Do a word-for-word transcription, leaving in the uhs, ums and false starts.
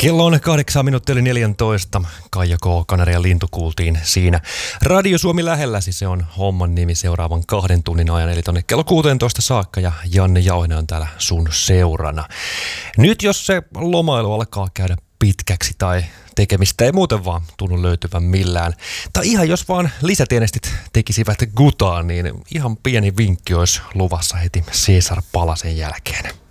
Kello on kahdeksan minuuttia yli neljätoista. Kaija K. Kanarian lintu kuultiin siinä. Radio Suomi lähelläsi, se on homman nimi seuraavan kahden tunnin ajan, eli tonne kello kuusitoista saakka, ja Janne Jauhinen on täällä sun seurana. Nyt jos se lomailu alkaa käydä pitkäksi tai tekemistä ei muuten vaan tunnu löytyvän millään, tai ihan jos vaan lisätienestit tekisivät gutaa, niin ihan pieni vinkki olisi luvassa heti Cesar Palasen jälkeen.